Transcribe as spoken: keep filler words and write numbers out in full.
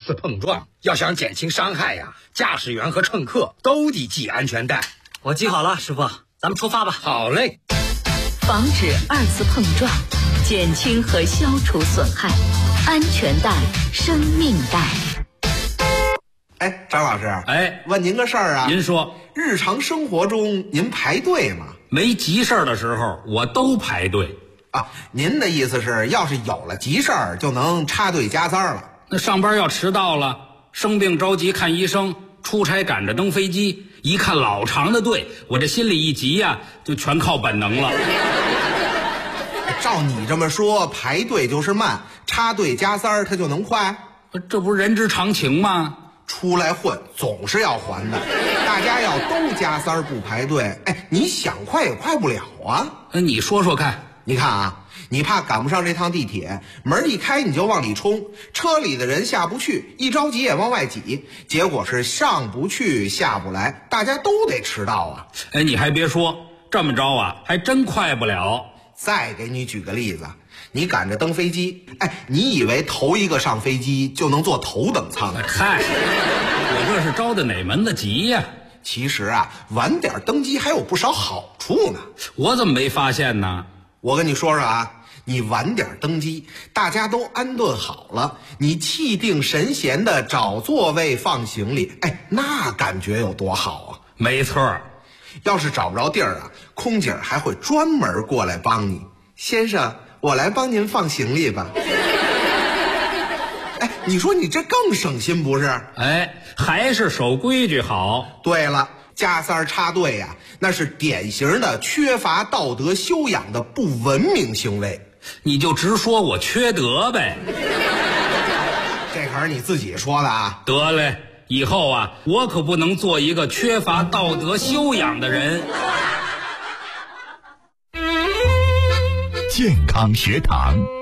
次碰撞，要想减轻伤害呀，驾驶员和乘客都得系安全带。 我系好了，师傅，咱们出发吧。 好嘞。 防止二次碰撞，减轻和消除损害，安全带，生命带。 哎，张老师， 哎， 问您个事儿啊。 您说， 日常生活中您排队吗？ 没急事儿的时候，我都排队。 啊，您的意思是，要是有了急事儿，就能插队加塞了？ 那上班要迟到了，生病着急看医生，出差赶着登飞机，一看老长的队，我这心里一急呀、啊，就全靠本能了。 照你这么说，排队就是慢，插队加塞儿它就能快？ 这不是人之常情吗？ 出来混总是要还的，大家要都加塞儿不排队，哎，你想快也快不了啊。 那你说说看。 你看啊，你怕赶不上这趟地铁，门一开你就往里冲，车里的人下不去，一着急也往外挤，结果是上不去下不来，大家都得迟到啊。 哎，你还别说，这么着啊还真快不了。 再给你举个例子，你赶着登飞机，哎，你以为头一个上飞机就能坐头等舱？ 嗨，我这是着的哪门子急呀、啊？ 其实啊，晚点登机还有不少好处呢。 我怎么没发现呢？ 我跟你说说啊，你晚点登机，大家都安顿好了，你气定神闲的找座位放行李，哎，那感觉有多好啊！ 没错， 要是找不着地儿啊，空姐还会专门过来帮你。先生，我来帮您放行李吧。哎，你说你这更省心不是？ 哎，还是守规矩好。 对了，加塞儿插队呀、啊，那是典型的缺乏道德修养的不文明行为。 你就直说我缺德呗。 这可是你自己说的啊。 得嘞，以后啊，我可不能做一个缺乏道德修养的人。 健康学堂。